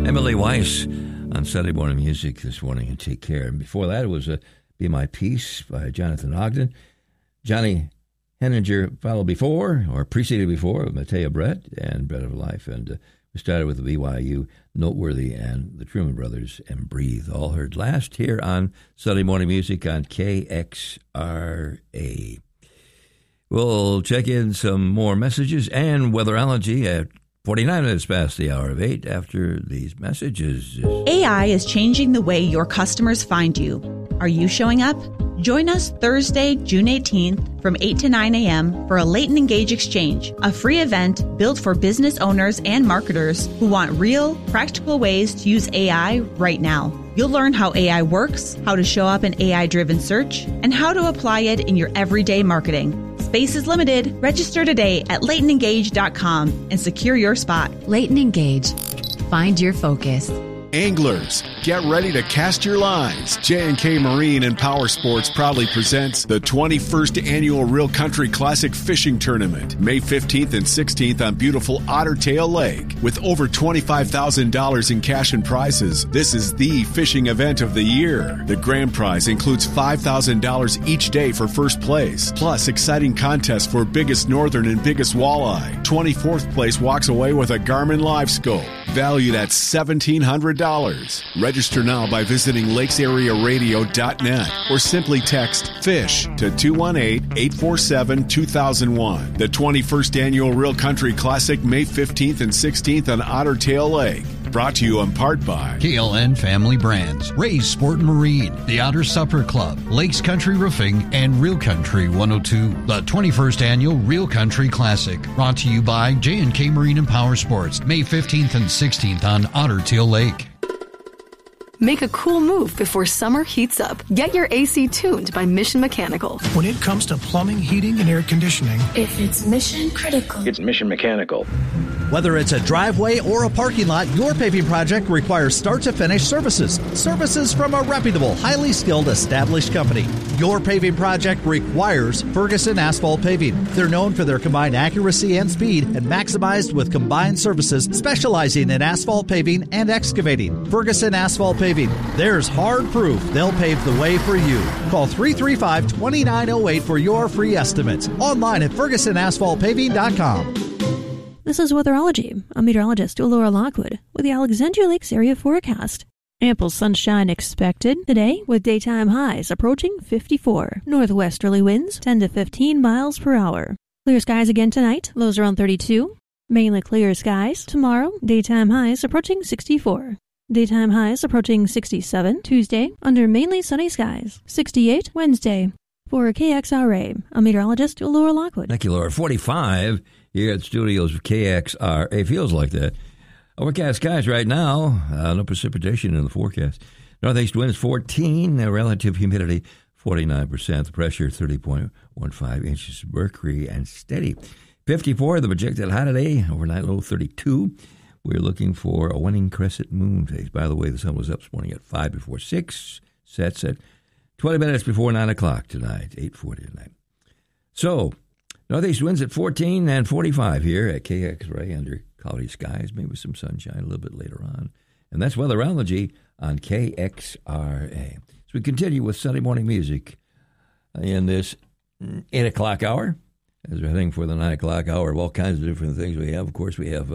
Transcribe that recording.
Emily Weiss on Sunday Morning Music this morning, and Take Care. And before that, it was Be My Peace by Jonathan Ogden. Johnny Henninger followed before, or preceded before, with Matea Brett and Bread of Life. And we started with the BYU, Noteworthy, and the Truman Brothers, and Breathe. All heard last here on Sunday Morning Music on KXRA. We'll check in some more messages and weatherology at 49 minutes past the hour of 8 after these messages. AI is changing the way your customers find you. Are you showing up? Join us Thursday, June 18th from 8 to 9 a.m. for a Leighton Engage Exchange, a free event built for business owners and marketers who want real, practical ways to use AI right now. You'll learn how AI works, how to show up in AI-driven search, and how to apply it in your everyday marketing. Space is limited. Register today at LeightonEngage.com and secure your spot. Leighton Engage. Find your focus. Anglers, get ready to cast your lines. J&K Marine and Power Sports proudly presents the 21st Annual Real Country Classic Fishing Tournament, May 15th and 16th on beautiful Otter Tail Lake. With over $25,000 in cash and prizes, this is the fishing event of the year. The grand prize includes $5,000 each day for first place, plus exciting contests for biggest northern and biggest walleye. 24th place walks away with a Garmin Live Scope, valued at $1,700. Register now by visiting lakesarearadio.net or simply text FISH to 218-847-2001. The 21st Annual Real Country Classic, May 15th and 16th on Otter Tail Lake. Brought to you in part by KLN Family Brands, Ray's Sport and Marine, the Otter Supper Club, Lakes Country Roofing, and Real Country 102. The 21st Annual Real Country Classic, brought to you by J&K Marine and Power Sports, May 15th and 16th on Otter Tail Lake. Make a cool move before summer heats up. Get your AC tuned by Mission Mechanical. When it comes to plumbing, heating, and air conditioning, if it's mission critical, it's Mission Mechanical. Whether it's a driveway or a parking lot, your paving project requires start-to-finish services. Services from a reputable, highly skilled, established company. Your paving project requires Ferguson Asphalt Paving. They're known for their combined accuracy and speed and maximized with combined services specializing in asphalt paving and excavating. Ferguson Asphalt Paving. There's hard proof they'll pave the way for you. Call 335-2908 for your free estimates. Online at FergusonAsphaltPaving.com. This is Weatherology. I'm meteorologist Laura Lockwood with the Alexandria Lakes area forecast. Ample sunshine expected today with daytime highs approaching 54. Northwesterly winds 10 to 15 miles per hour. Clear skies again tonight, lows around 32. Mainly clear skies tomorrow, daytime highs approaching 64. Daytime highs approaching 67 Tuesday under mainly sunny skies. 68 Wednesday. For KXRA, I'm meteorologist Laura Lockwood. Thank you, Laura. 45 here at studios of KXRA. It feels like that. Overcast skies right now. No precipitation in the forecast. Northeast winds 14. Relative humidity 49%. The pressure 30.15 inches of mercury and steady. 54, the projected high today. Overnight low 32. We're looking for a waning crescent moon phase. By the way, the sun was up this morning at 5 before 6. Sets at 20 minutes before 9 o'clock tonight, 8:40 tonight. So, northeast winds at 14 and 45 here at KXRA under cloudy skies, maybe some sunshine a little bit later on. And that's weatherology on KXRA. So we continue with Sunday morning music in this 8 o'clock hour. As we're heading for the 9 o'clock hour of all kinds of different things we have. Of course, we have